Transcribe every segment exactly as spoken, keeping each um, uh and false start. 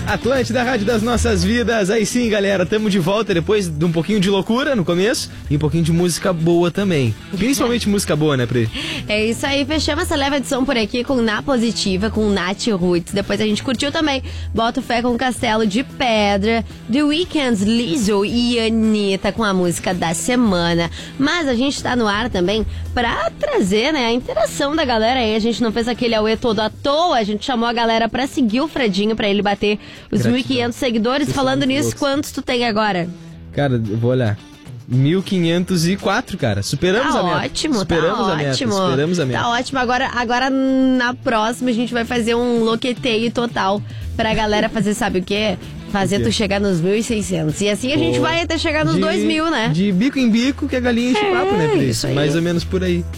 Atlântida, Rádio das Nossas Vidas. Aí sim, galera, tamo de volta depois de um pouquinho de loucura no começo e um pouquinho de música boa também. Principalmente música boa, né, Pri? É isso aí, fechamos essa leva edição por aqui com Na Positiva, com Nath Roots. Depois a gente curtiu também Boto Fé com Castelo de Pedra, The Weeknd, Lizzo e Anitta com a música da semana. Mas a gente tá no ar também pra trazer, né, a interação da galera aí. A gente não fez aquele auê todo à toa, a gente chamou a galera pra seguir o Fredinho, pra ele bater os mil e quinhentos seguidores. Vocês falando nisso, loucos. Quantos tu tem agora? Cara, eu vou olhar. mil quinhentos e quatro, cara. Superamos tá a meta. Ótimo, Superamos tá a meta. ótimo. Superamos a meta. Tá ótimo. Agora, agora, na próxima, a gente vai fazer um loqueteio total pra galera fazer, sabe o quê? Fazer o quê? Tu chegar nos mil e seiscentos. E assim a Pô, gente vai até chegar nos de, dois mil, né? De bico em bico que a galinha enche o é, papo, né, Pri? Isso aí. Mais ou menos por aí.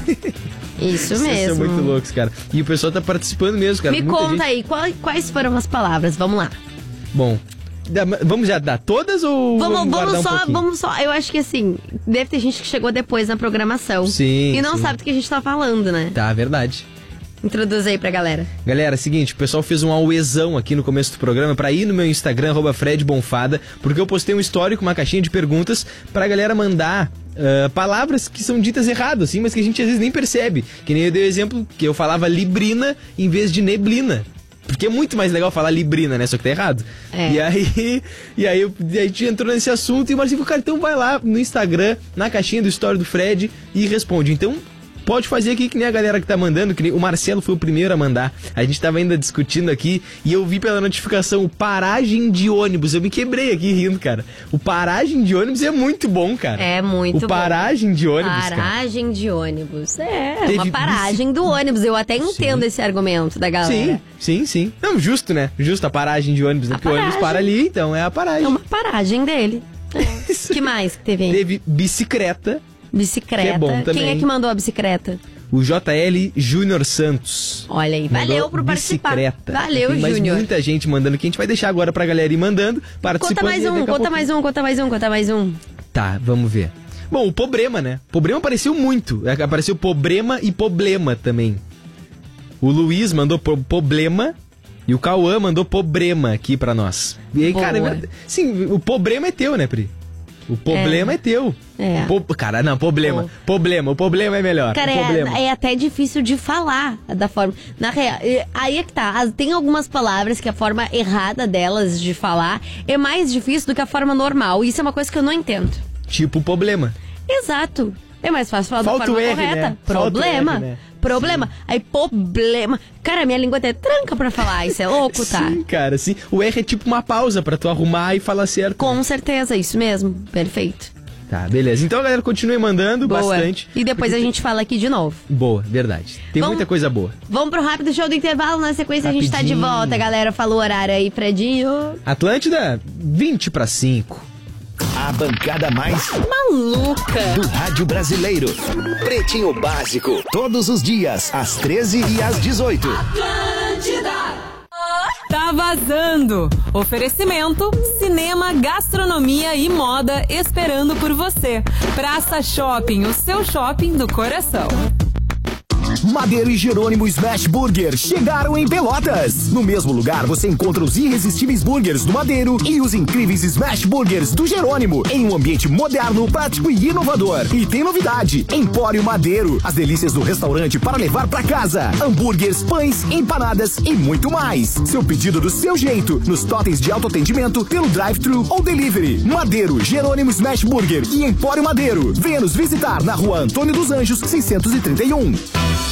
Isso mesmo. Vocês são muito loucos, cara. E o pessoal tá participando mesmo, cara. Me Muita conta gente... aí, quais, quais foram as palavras? Vamos lá. Bom, vamos já dar todas ou vamos, vamos, vamos só, um vamos só. Eu acho que assim, deve ter gente que chegou depois na programação. Sim. E não sim. sabe do que a gente tá falando, né? Tá, verdade. Introduz aí pra galera. Galera, é o seguinte, o pessoal fez um auezão aqui no começo do programa pra ir no meu Instagram, arroba Fred Bonfada, porque eu postei um histórico, uma caixinha de perguntas pra galera mandar uh, palavras que são ditas errado, assim, mas que a gente às vezes nem percebe. Que nem eu dei o exemplo que eu falava librina em vez de neblina. Porque é muito mais legal falar librina, né? Só que tá errado. É. E aí, e aí eu, a gente entrou nesse assunto e o Marcinho falou, cara, então vai lá no Instagram, na caixinha do Story do Fred e responde. Então, pode fazer aqui que nem a galera que tá mandando, que nem o Marcelo foi o primeiro a mandar. A gente tava ainda discutindo aqui e eu vi pela notificação o paragem de ônibus. Eu me quebrei aqui rindo, cara. O paragem de ônibus é muito bom, cara. É muito bom. O paragem de ônibus, Paragem cara. de ônibus. É, Teve uma paragem bici... do ônibus. Eu até entendo sim. esse argumento da galera. Sim, sim, sim. Não, justo, né? Justo a paragem de ônibus, né? Porque o ônibus para ali, então é a paragem. É uma paragem dele. É. Que mais que teve aí? Teve bicicleta. Bicicleta. Que é bom também. Quem é que mandou a bicicleta? O J L Júnior Santos. Olha aí, valeu por participar. Bicicleta. Valeu, Tem mais Júnior. muita gente mandando que a gente vai deixar agora pra galera ir mandando, participando. Conta mais um, conta mais um, conta mais um, conta mais um. Tá, vamos ver. Bom, o problema, né? Problema apareceu muito. Apareceu problema e problema também. O Luiz mandou problema e o Cauã mandou problema aqui pra nós. E aí, Boa. cara, sim, o problema é teu, né, Pri? O problema é, é teu. É. Po... Cara, não, problema. Oh. Problema, o problema é melhor. Cara, é, é até difícil de falar da forma. Na real, aí é que tá. Tem algumas palavras que a forma errada delas de falar é mais difícil do que a forma normal. Isso é uma coisa que eu não entendo. Tipo problema. Exato. É mais fácil falar Falta da forma o R, correta. né? Problema. R, né? Problema. Sim. Aí, problema. Cara, minha língua até tranca pra falar. Isso é louco, tá? Sim, cara, sim. O R é tipo uma pausa pra tu arrumar e falar certo. Com né? certeza, isso mesmo. Perfeito. Tá, beleza. Então, galera, continue mandando boa. bastante. E depois porque... a gente fala aqui de novo. Boa, verdade. Tem vamos, muita coisa boa. Vamos pro rápido show do intervalo. Na sequência Rapidinho. a gente tá de volta, galera. Falou o horário aí, Fredinho. Atlântida, vinte para cinco. A bancada mais maluca do rádio brasileiro. Pretinho Básico. Todos os dias, às treze e às dezoito. Atlântida. Tá vazando. Oferecimento, cinema, gastronomia e moda esperando por você. Praça Shopping, o seu shopping do coração. Madeiro e Jerônimo Smash Burger chegaram em Pelotas. No mesmo lugar você encontra os irresistíveis burgers do Madeiro e os incríveis Smash Burgers do Jerônimo em um ambiente moderno, prático e inovador. E tem novidade, Empório Madeiro, as delícias do restaurante para levar para casa. Hambúrgueres, pães, empanadas e muito mais. Seu pedido do seu jeito, nos totens de autoatendimento pelo drive-thru ou delivery. Madeiro, Jerônimo Smash Burger e Empório Madeiro. Venha nos visitar na rua Antônio dos Anjos, seiscentos e trinta e um.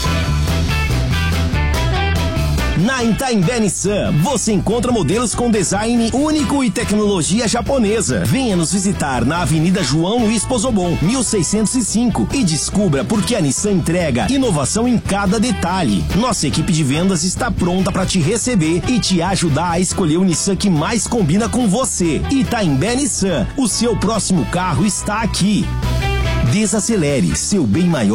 Na Itaimbé Nissan, você encontra modelos com design único e tecnologia japonesa. Venha nos visitar na Avenida João Luiz Pozobon, mil seiscentos e cinco e descubra por que a Nissan entrega inovação em cada detalhe. Nossa equipe de vendas está pronta para te receber e te ajudar a escolher o Nissan que mais combina com você. Itaimbé Nissan, o seu próximo carro está aqui. Desacelere, seu bem maior